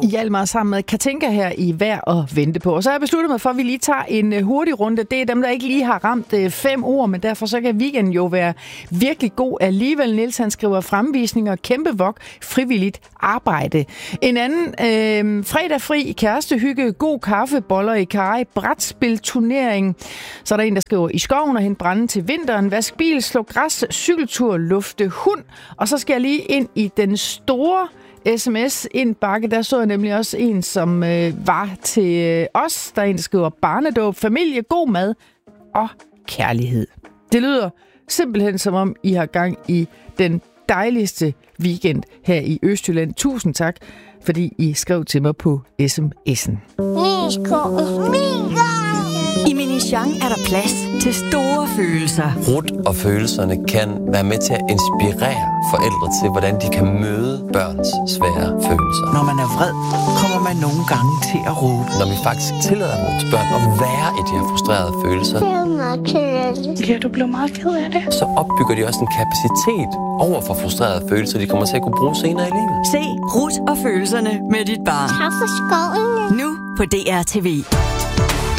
Hjalmar sammen med Katinka her i Vær og Vente på. Og så har jeg besluttet mig for, at vi lige tager en hurtig runde. Det er dem, der ikke lige har ramt 5 ord, men derfor så kan weekenden jo være virkelig god alligevel. Niels han skriver fremvisninger, kæmpe vok, frivilligt arbejde. En anden fredag fri, kærestehygge, god kaffe, boller i karry, brætspilturnering. Så er der en, der skriver i skoven og hente brænde til vinteren, vask bil, slå græs, cykeltur, lufte hund. Og så skal jeg lige ind i den store sms-indbakke. Der så jeg nemlig også en, som var til os. Der er en, der skriver barnedåb, familie, god mad og kærlighed. Det lyder simpelthen som om, I har gang i den dejligste weekend her i Østjylland. Tusind tak, fordi I skrev til mig på sms'en. I Minichang er der plads til store følelser. Rut og følelserne kan være med til at inspirere forældre til, hvordan de kan møde børns svære følelser. Når man er vred, kommer man nogle gange til at råbe. Når vi faktisk tillader vores børn at være i de her frustrerede følelser, Ja, du blev meget ked af det. så opbygger de også en kapacitet over for frustrerede følelser, de kommer til at kunne bruge senere i livet. Se Rut og følelserne med dit barn. Tak for skoven. Nu på DR TV.